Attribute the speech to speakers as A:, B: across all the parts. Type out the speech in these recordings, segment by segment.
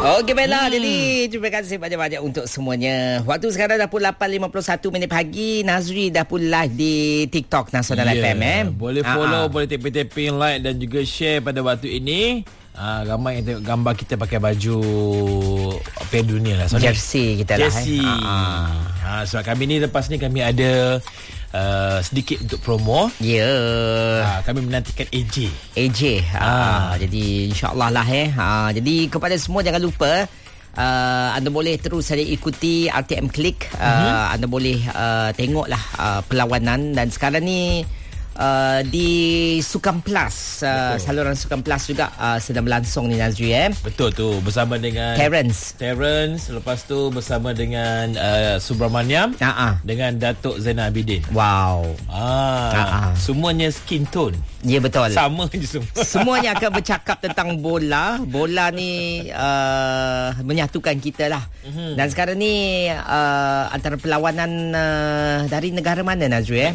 A: Okey, baiklah. Jadi, terima kasih banyak-banyak untuk semuanya. Waktu sekarang dah pun 8.51 minit pagi. Nazri dah pun live di TikTok Nasional FM.
B: Boleh follow, boleh tapping-tapping, like dan juga share pada waktu ini. Ramai yang tengok gambar kita pakai baju Piala Dunia lah.
A: Jersey kita lah.
B: Jersey. Sebab kami ni lepas ni kami ada sedikit untuk promo.
A: Ya.
B: Kami menantikan AJ.
A: Jadi insyaAllah lah jadi kepada semua jangan lupa anda boleh terus saja ikuti RTM Click. Anda boleh tengoklah perlawanan. Dan sekarang ni di Sukan Plus, saluran Sukan Plus juga sedang berlangsung ni, Nazri.
B: Betul tu, bersama dengan
A: Terence,
B: lepas tu bersama dengan Subramaniam, dengan Datuk Zainal Abidin.
A: Wow.
B: Semuanya skin tone.
A: Ya, betul.
B: Sama je semua.
A: Semuanya akan bercakap tentang bola. Bola ni menyatukan kita lah. Dan sekarang ni antara perlawanan dari negara mana, Nazri?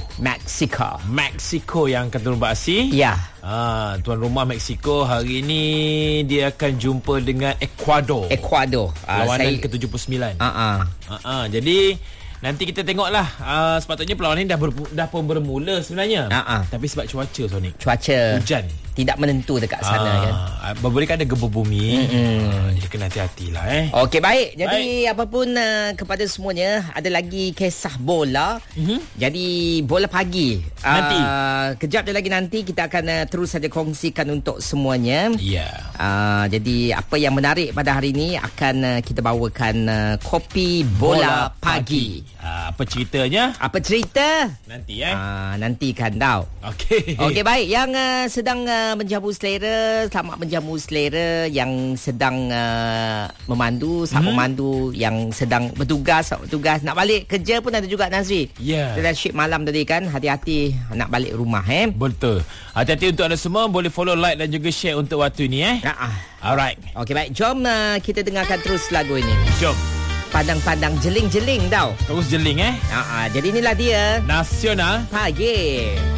B: Mexico yang akan turun beraksi.
A: Ya.
B: Tuan rumah Mexico hari ini dia akan jumpa dengan Ecuador. Perlawanan ke-79. Jadi nanti kita tengoklah. Sepatutnya perlawanan ni dah pun bermula sebenarnya. Tapi sebab cuaca, Sonic. Hujan
A: tidak menentu dekat sana kan.
B: Boleh ada gebur bumi. Jadi kena hati-hatilah.
A: Okey, baik. Jadi apapun kepada semuanya, ada lagi kisah bola. Jadi bola pagi
B: nanti
A: kejap lagi nanti kita akan terus saja kongsikan untuk semuanya. Jadi apa yang menarik pada hari ini akan kita bawakan kopi bola pagi.
B: Apa ceritanya?
A: Apa cerita?
B: Nanti
A: nantikan tau. Okey, baik. Yang sedang menjamu selera, selamat menjamu selera. Yang sedang memandu, selamat memandu. Yang sedang bertugas, nak balik kerja pun ada juga, Nazri. Dia dah shift malam tadi kan. Hati-hati nak balik rumah.
B: Betul. Hati-hati untuk anda semua. Boleh follow, like dan juga share untuk waktu ini. Alright.
A: Okey, baik. Jom kita dengarkan terus lagu ini.
B: Jom.
A: Pandang-pandang jeling-jeling tau.
B: Terus jeling.
A: Jadi inilah dia
B: Nasional
A: Pagi.